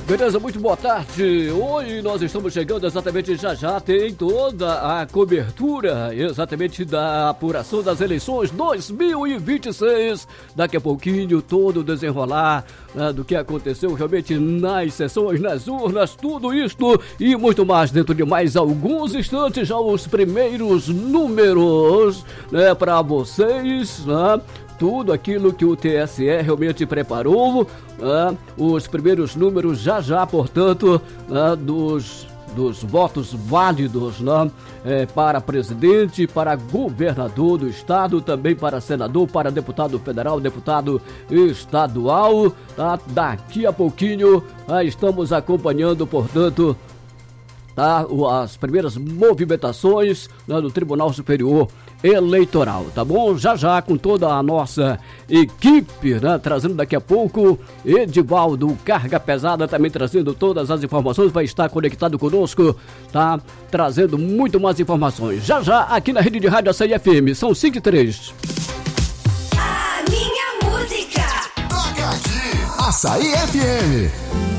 Beleza, muito boa tarde. Hoje nós estamos chegando exatamente já tem toda a cobertura exatamente da apuração das eleições 2026. Daqui a pouquinho todo o desenrolar do que aconteceu realmente nas sessões, nas urnas, tudo isto e muito mais dentro de mais alguns instantes. Já os primeiros números para vocês, tudo aquilo que o TSE realmente preparou, os primeiros números já, portanto, dos votos válidos, para presidente, para governador do estado, também para senador, para deputado federal, deputado estadual, Daqui a pouquinho estamos acompanhando, portanto, as primeiras movimentações do Tribunal Superior Eleitoral, tá bom? Já com toda a nossa equipe, trazendo daqui a pouco Edivaldo Carga Pesada, também trazendo todas as informações, vai estar conectado conosco, trazendo muito mais informações. Já aqui na rede de rádio Açaí FM, são 5h03. A minha música toca aqui, Açaí FM.